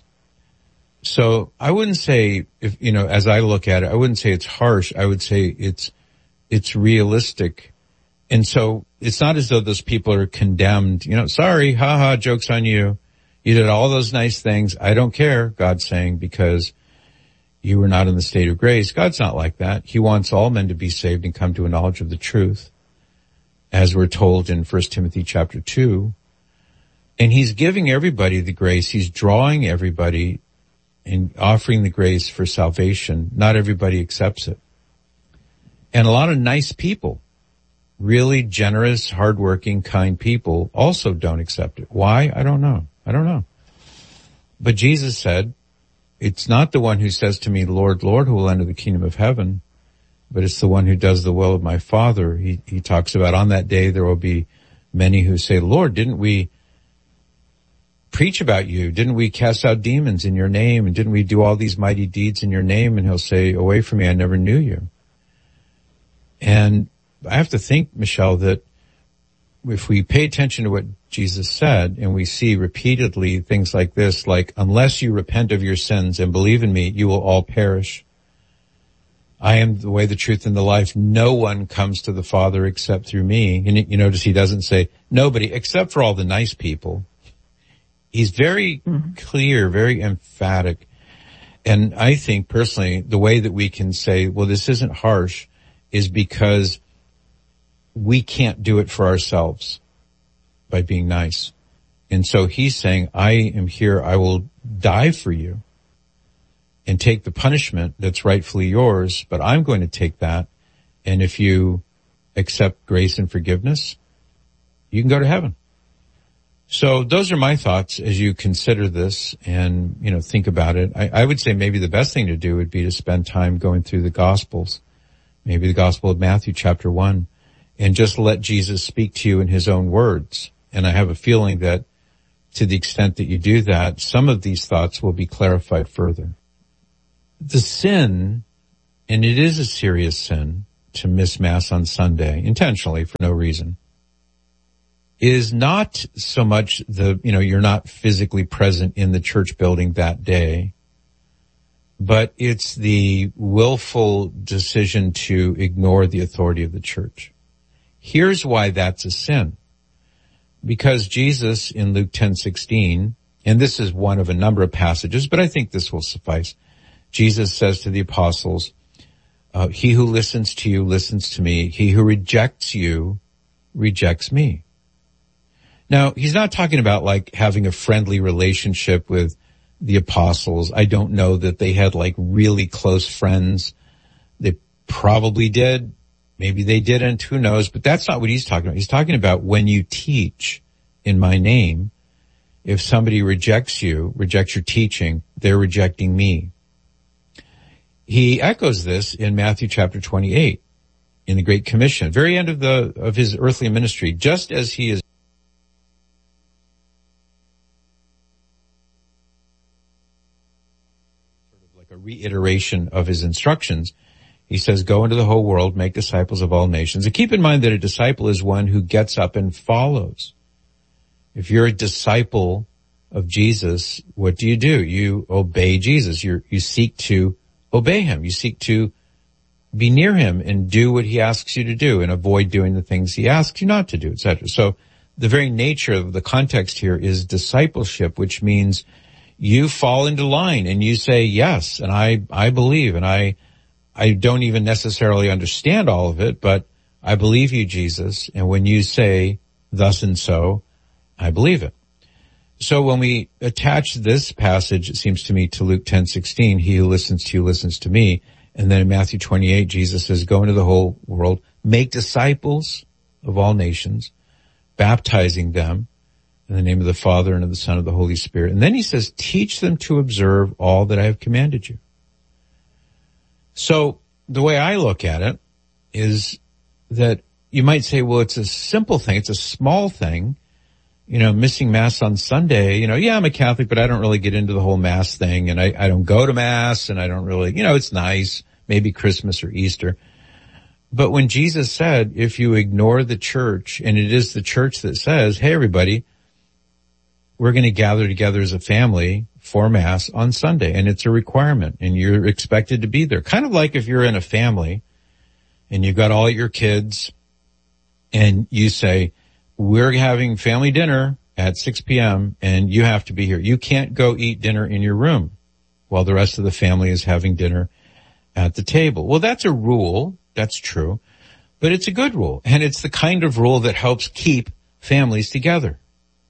[SPEAKER 2] So I wouldn't say, as I look at it, I wouldn't say it's harsh. I would say it's realistic. And so it's not as though those people are condemned, sorry, joke's on you. You did all those nice things. I don't care, God's saying, because you were not in the state of grace. God's not like that. He wants all men to be saved and come to a knowledge of the truth, as we're told in 1 Timothy chapter 2. And he's giving everybody the grace. He's drawing everybody and offering the grace for salvation. Not everybody accepts it. And a lot of nice people, really generous, hardworking, kind people also don't accept it. Why? I don't know. But Jesus said, it's not the one who says to me, Lord, Lord, who will enter the kingdom of heaven, but it's the one who does the will of my Father. He talks about on that day there will be many who say, Lord, didn't we preach about you? Didn't we cast out demons in your name? And didn't we do all these mighty deeds in your name? And he'll say, away from me, I never knew you. And I have to think, Michelle, that if we pay attention to what Jesus said and we see repeatedly things like this, like, unless you repent of your sins and believe in me, you will all perish. I am the way, the truth, and the life. No one comes to the Father except through me. And you notice he doesn't say nobody except for all the nice people. He's very clear, very emphatic. And I think personally, the way that we can say, well, this isn't harsh, is because we can't do it for ourselves by being nice. And so he's saying, I am here, I will die for you and take the punishment that's rightfully yours, but I'm going to take that. And if you accept grace and forgiveness, you can go to heaven. So those are my thoughts as you consider this and, think about it. I would say maybe the best thing to do would be to spend time going through the Gospels, maybe the Gospel of Matthew chapter 1, and just let Jesus speak to you in his own words. And I have a feeling that to the extent that you do that, some of these thoughts will be clarified further. The sin, and it is a serious sin to miss Mass on Sunday, intentionally for no reason, is not so much you're not physically present in the church building that day, but it's the willful decision to ignore the authority of the church. Here's why that's a sin. Because Jesus in Luke 10:16, and this is one of a number of passages, but I think this will suffice. Jesus says to the apostles, he who listens to you listens to me. He who rejects you rejects me. Now, he's not talking about like having a friendly relationship with the apostles. I don't know that they had like really close friends. They probably did. Maybe they didn't. Who knows? But that's not what he's talking about. He's talking about when you teach in my name, if somebody rejects your teaching, they're rejecting me. He echoes this in Matthew chapter 28 in the Great Commission, very end of his earthly ministry, just as he is a reiteration of his instructions. He says, go into the whole world, make disciples of all nations. And keep in mind that a disciple is one who gets up and follows. If you're a disciple of Jesus, what do? You obey Jesus. You seek to obey him. You seek to be near him and do what he asks you to do and avoid doing the things he asks you not to do, etc. So the very nature of the context here is discipleship, which means you fall into line and you say, yes, and I believe, and I don't even necessarily understand all of it, but I believe you, Jesus. And when you say thus and so, I believe it. So when we attach this passage, it seems to me, to Luke 10:16, he who listens to you listens to me. And then in Matthew 28, Jesus says, go into the whole world, make disciples of all nations, baptizing them in the name of the Father and of the Son and of the Holy Spirit. And then he says, teach them to observe all that I have commanded you. So the way I look at it is that you might say, well, it's a simple thing. It's a small thing. Missing Mass on Sunday, yeah, I'm a Catholic, but I don't really get into the whole Mass thing. And I don't go to Mass and I don't really, it's nice, maybe Christmas or Easter. But when Jesus said, if you ignore the church, and it is the church that says, hey, everybody, we're going to gather together as a family for Mass on Sunday, and it's a requirement, and you're expected to be there. Kind of like if you're in a family and you've got all your kids and you say, we're having family dinner at 6 p.m. and you have to be here. You can't go eat dinner in your room while the rest of the family is having dinner at the table. Well, that's a rule. That's true. But it's a good rule. And it's the kind of rule that helps keep families together.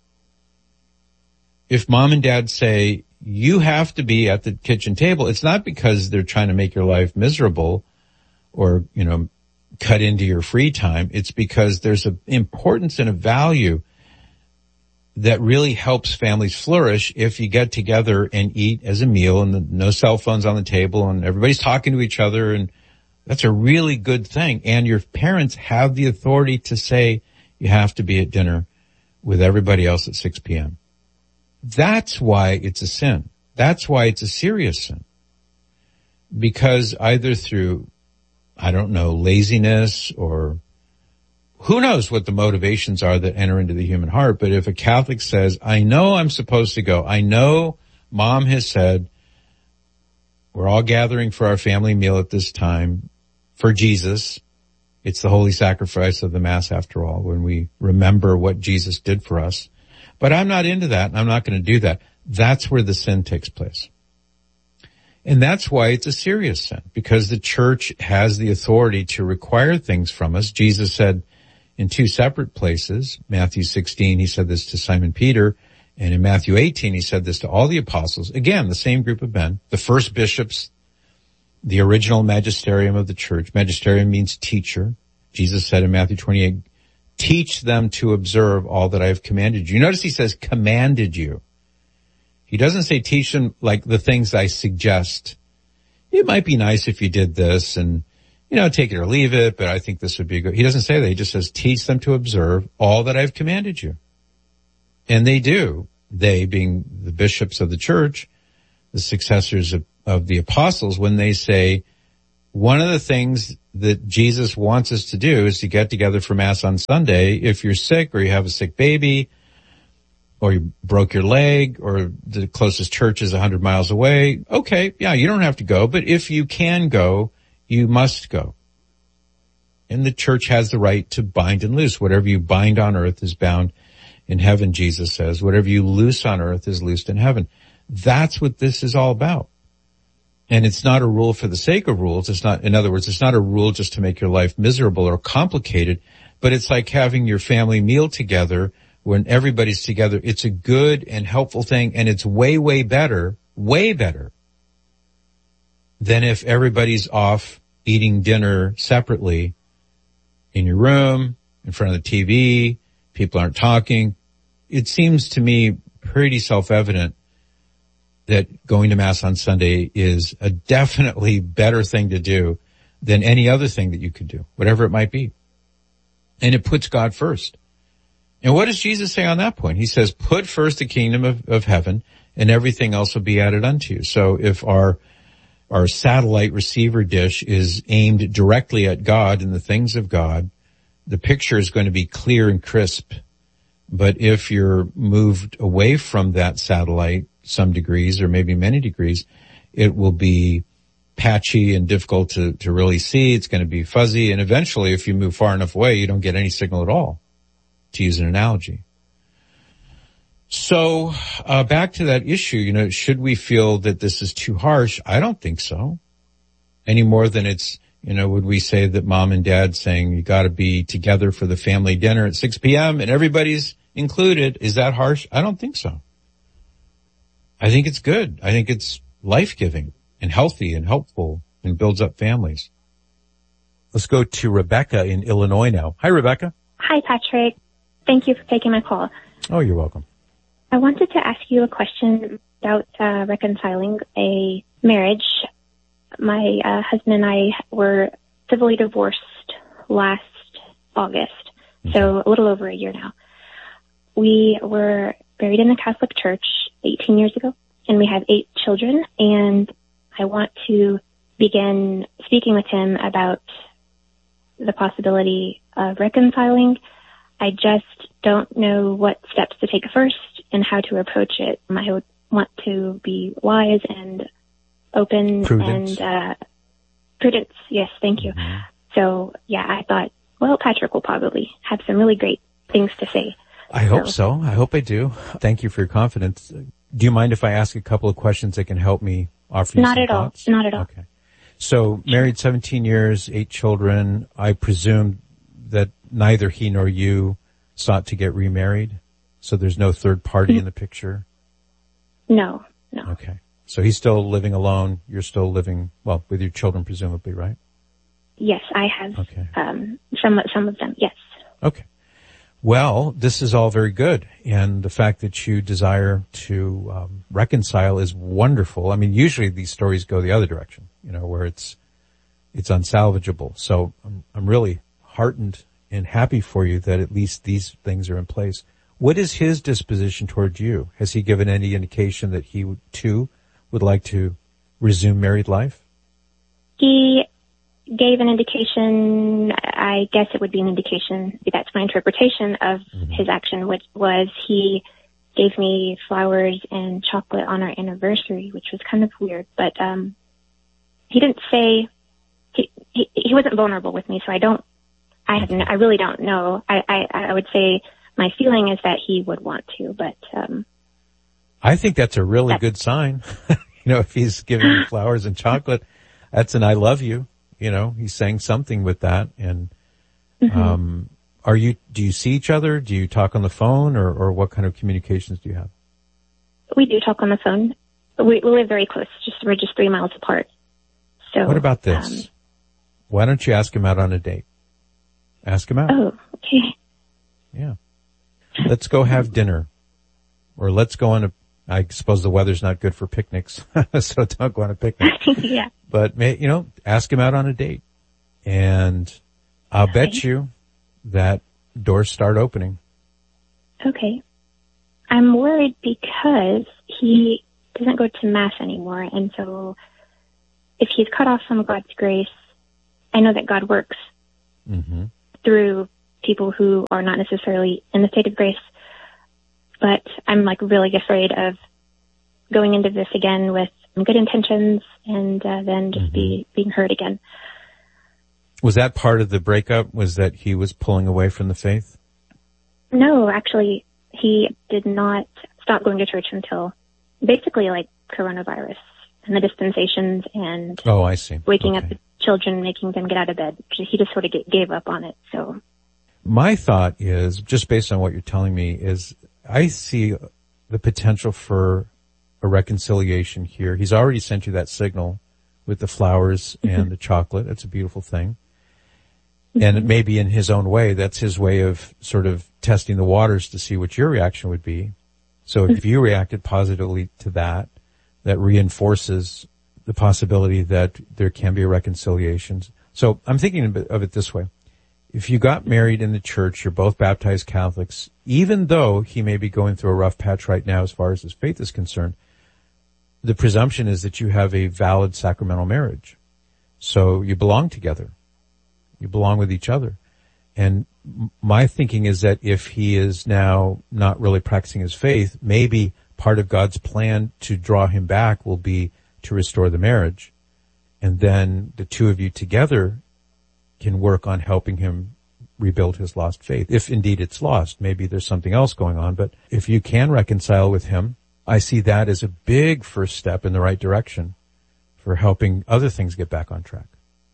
[SPEAKER 2] If mom and dad say, you have to be at the kitchen table, it's not because they're trying to make your life miserable or, cut into your free time. It's because there's an importance and a value that really helps families flourish if you get together and eat as a meal and no cell phones on the table and everybody's talking to each other, and that's a really good thing. And your parents have the authority to say you have to be at dinner with everybody else at 6 p.m. That's why it's a sin. That's why it's a serious sin. Because either through, laziness or who knows what the motivations are that enter into the human heart. But if a Catholic says, I know I'm supposed to go, I know mom has said we're all gathering for our family meal at this time for Jesus. It's the holy sacrifice of the Mass after all, when we remember what Jesus did for us. But I'm not into that, and I'm not going to do that. That's where the sin takes place. And that's why it's a serious sin, because the church has the authority to require things from us. Jesus said in two separate places, Matthew 16, he said this to Simon Peter, and in Matthew 18, he said this to all the apostles. Again, the same group of men, the first bishops, the original magisterium of the church. Magisterium means teacher. Jesus said in Matthew 28, teach them to observe all that I have commanded you. Notice he says commanded you. He doesn't say teach them like the things I suggest. It might be nice if you did this and, take it or leave it, but I think this would be good. He doesn't say that. He just says teach them to observe all that I've commanded you. And they do. They being the bishops of the church, the successors of the apostles, when they say one of the things that Jesus wants us to do is to get together for Mass on Sunday. If you're sick or you have a sick baby or you broke your leg or the closest church is 100 miles away, okay, yeah, you don't have to go. But if you can go, you must go. And the church has the right to bind and loose. Whatever you bind on earth is bound in heaven, Jesus says. Whatever you loose on earth is loosed in heaven. That's what this is all about. And it's not a rule for the sake of rules. It's not, in other words, it's not a rule just to make your life miserable or complicated, but it's like having your family meal together when everybody's together. It's a good and helpful thing, and it's way, way better than if everybody's off eating dinner separately in your room, in front of the TV, people aren't talking. It seems to me pretty self-evident that going to Mass on Sunday is a definitely better thing to do than any other thing that you could do, whatever it might be. And it puts God first. And what does Jesus say on that point? He says, put first the kingdom of heaven and everything else will be added unto you. So if our satellite receiver dish is aimed directly at God and the things of God, the picture is going to be clear and crisp. But if you're moved away from that satellite some degrees or maybe many degrees, it will be patchy and difficult to really see. It's going to be fuzzy. And eventually, if you move far enough away, you don't get any signal at all, to use an analogy. So, back to that issue, should we feel that this is too harsh? I don't think so. Any more than it's, would we say that mom and dad saying you got to be together for the family dinner at 6 p.m. and everybody's included, is that harsh? I don't think so. I think it's good. I think it's life-giving and healthy and helpful and builds up families. Let's go to Rebecca in Illinois now. Hi, Rebecca.
[SPEAKER 7] Hi, Patrick. Thank you for taking my call.
[SPEAKER 2] Oh, you're welcome.
[SPEAKER 7] I wanted to ask you a question about reconciling a marriage. My husband and I were civilly divorced last August, so a little over a year now. We were buried in the Catholic Church 18 years ago, and we have 8 children, and I want to begin speaking with him about the possibility of reconciling. I just don't know what steps to take first and how to approach it. I would want to be wise and open. Prudence. And prudence. Yes, thank you. Mm-hmm. So, yeah, I thought, well, Patrick will probably have some really great things to say.
[SPEAKER 2] I hope so. I hope I do. Thank you for your confidence. Do you mind if I ask a couple of questions that can help me offer you some thoughts?
[SPEAKER 7] Not at all.
[SPEAKER 2] Okay. So, married 17 years, 8 children. I presume that neither he nor you sought to get remarried? So there's no third party in the picture?
[SPEAKER 7] No.
[SPEAKER 2] Okay. So he's still living alone. You're still living, well, with your children presumably, right?
[SPEAKER 7] Yes, I have. Okay. Some of them, yes.
[SPEAKER 2] Okay. Well, this is all very good. And the fact that you desire to reconcile is wonderful. I mean, usually these stories go the other direction, where it's unsalvageable. So I'm really heartened and happy for you that at least these things are in place. What is his disposition toward you? Has he given any indication that he too would like to resume married life?
[SPEAKER 7] He gave an indication, I guess it would be an indication, that's my interpretation of his action, which was he gave me flowers and chocolate on our anniversary, which was kind of weird, but he didn't say, he wasn't vulnerable with me, so I really don't know. I would say my feeling is that he would want to, but
[SPEAKER 2] I think that's a really good sign. If he's giving you flowers and chocolate, that's an I love you. He's saying something with that. And do you see each other? Do you talk on the phone, or what kind of communications do you have?
[SPEAKER 7] We do talk on the phone. We live very close. We're just 3 miles apart. So
[SPEAKER 2] what about this? Why don't you ask him out on a date? Ask him out.
[SPEAKER 7] Oh, okay.
[SPEAKER 2] let's go have dinner. Or let's go on I suppose the weather's not good for picnics, so don't go on a picnic.
[SPEAKER 7] Yeah.
[SPEAKER 2] But, ask him out on a date. And I'll bet you that doors start opening.
[SPEAKER 7] Okay. I'm worried because he doesn't go to Mass anymore, and so if he's cut off from God's grace, I know that God works through people who are not necessarily in the state of grace, but I'm really afraid of going into this again with good intentions and then just being hurt again.
[SPEAKER 2] Was that part of the breakup, was that he was pulling away from the faith?
[SPEAKER 7] No, actually, he did not stop going to church until basically coronavirus and the dispensations and
[SPEAKER 2] I see.
[SPEAKER 7] Waking up the children, making them get out of bed. He just sort of gave up on it. So
[SPEAKER 2] my thought is, just based on what you're telling me, is I see the potential for a reconciliation here. He's already sent you that signal with the flowers and the chocolate. That's a beautiful thing. And it may be in his own way. That's his way of sort of testing the waters to see what your reaction would be. So if you reacted positively to that, that reinforces the possibility that there can be a reconciliation. So I'm thinking of it this way. If you got married in the church, you're both baptized Catholics, even though he may be going through a rough patch right now as far as his faith is concerned, the presumption is that you have a valid sacramental marriage. So you belong together. You belong with each other. And my thinking is that if he is now not really practicing his faith, maybe part of God's plan to draw him back will be to restore the marriage. And then the two of you together can work on helping him rebuild his lost faith. If indeed it's lost, maybe there's something else going on. But if you can reconcile with him, I see that as a big first step in the right direction for helping other things get back on track.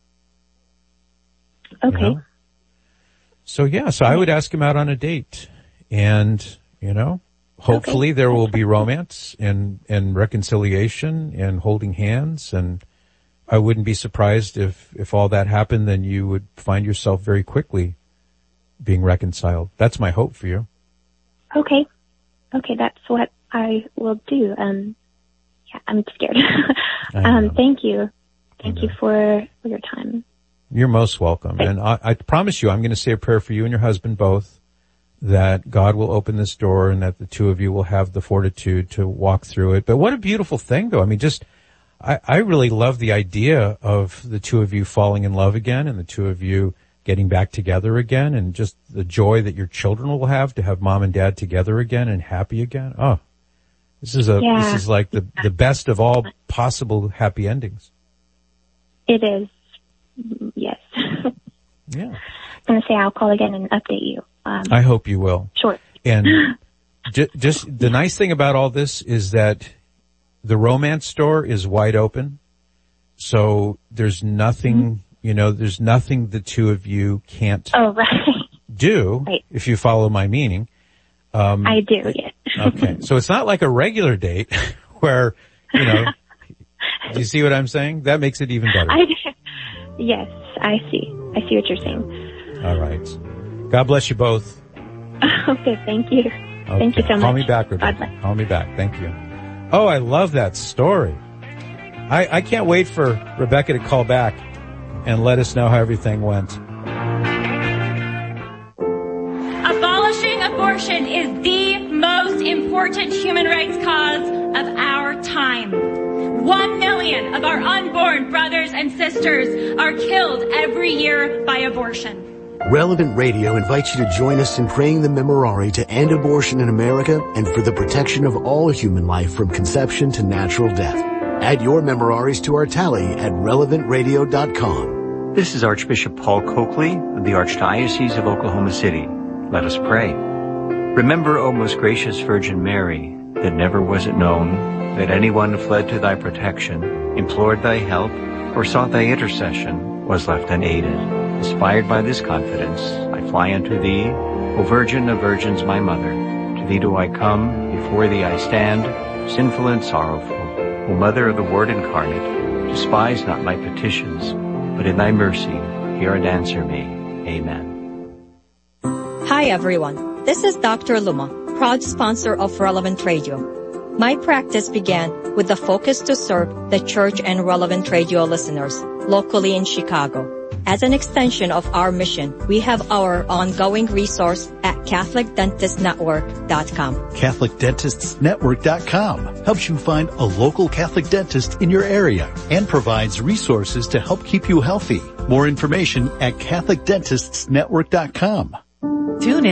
[SPEAKER 7] Okay.
[SPEAKER 2] So I would ask him out on a date, and, hopefully there will be romance and reconciliation and holding hands. And I wouldn't be surprised if all that happened, then you would find yourself very quickly being reconciled. That's my hope for you.
[SPEAKER 7] Okay. That's what I will do. I'm scared. Thank you. Thank you for your time.
[SPEAKER 2] You're most welcome. And I promise you, I'm going to say a prayer for you and your husband both, that God will open this door and that the two of you will have the fortitude to walk through it. But what a beautiful thing, though. I mean, I really love the idea of the two of you falling in love again and the two of you getting back together again, and just the joy that your children will have to have mom and dad together again and happy again. Oh, this is like the best of all possible happy endings.
[SPEAKER 7] It is. Yes.
[SPEAKER 2] Yeah.
[SPEAKER 7] I'm going to say I'll call again and update you.
[SPEAKER 2] I hope you will.
[SPEAKER 7] Sure.
[SPEAKER 2] And just the nice thing about all this is that the romance door is wide open. So there's nothing, there's nothing the two of you can't do, if you follow my meaning.
[SPEAKER 7] I do, yes.
[SPEAKER 2] Okay. So it's not like a regular date where, do you see what I'm saying? That makes it even better.
[SPEAKER 7] Yes, I see. I see what you're saying.
[SPEAKER 2] All right. God bless you both.
[SPEAKER 7] Okay, thank you. Okay. Thank you so much.
[SPEAKER 2] Call me back, Rebecca. Call me back. Thank you. Oh, I love that story. I can't wait for Rebecca to call back and let us know how everything went.
[SPEAKER 8] Abolishing abortion is the most important human rights cause of our time. 1 million of our unborn brothers and sisters are killed every year by abortion.
[SPEAKER 4] Relevant Radio invites you to join us in praying the Memorare to end abortion in America and for the protection of all human life from conception to natural death. Add your Memoraries to our tally at relevantradio.com.
[SPEAKER 10] This is Archbishop Paul Coakley of the Archdiocese of Oklahoma City. Let us pray. Remember, O most gracious Virgin Mary, that never was it known that anyone fled to thy protection, implored thy help, or sought thy intercession, was left unaided. Inspired by this confidence, I fly unto thee, O Virgin of Virgins, my Mother. To thee do I come, before thee I stand, sinful and sorrowful. O Mother of the Word incarnate, despise not my petitions, but in thy mercy hear and answer me. Amen.
[SPEAKER 12] Hi everyone, this is Dr. Luma, proud sponsor of Relevant Radio. My practice began with the focus to serve the church and Relevant Radio listeners locally in Chicago. As an extension of our mission, we have our ongoing resource at CatholicDentistNetwork.com.
[SPEAKER 9] CatholicDentistsNetwork.com helps you find a local Catholic dentist in your area and provides resources to help keep you healthy. More information at CatholicDentistsNetwork.com.
[SPEAKER 22] Tune in